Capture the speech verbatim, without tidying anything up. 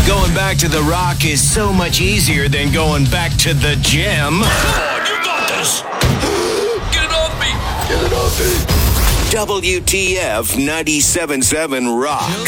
Going back to the Rock is so much easier than going back to the gym. Come on, you got this. Get it off me. Get it off me. W T F ninety-seven point seven Rock.